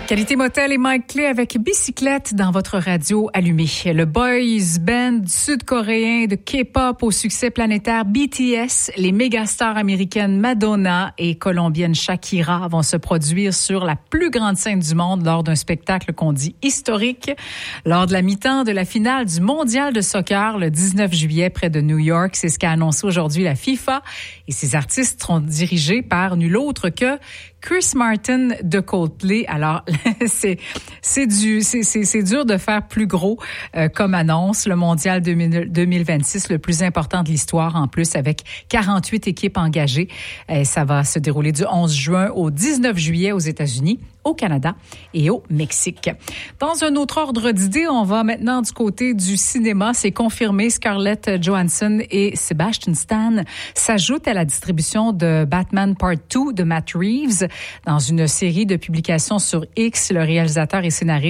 Qualité Motel et Mike Clay avec Bicyclette dans votre radio allumée. Le boys band sud-coréen de K-pop au succès planétaire BTS, les mégastars américaines Madonna et colombienne Shakira vont se produire sur la plus grande scène du monde lors d'un spectacle qu'on dit historique. Lors de la mi-temps de la finale du mondial de soccer le 19 juillet près de New York, c'est ce qu'a annoncé aujourd'hui la FIFA. Et ces artistes seront dirigés par nul autre que Chris Martin de Coldplay. Alors, c'est dur de faire plus gros comme annonce. Le mondial 2026, le plus important de l'histoire en plus, avec 48 équipes engagées. Ça va se dérouler du 11 juin au 19 juillet aux États-Unis, au Canada et au Mexique. Dans un autre ordre d'idées, on va maintenant du côté du cinéma. C'est confirmé, Scarlett Johansson et Sebastian Stan s'ajoutent à la distribution de Batman Part 2 de Matt Reeves. Dans une série de publications sur X, le réalisateur et scénariste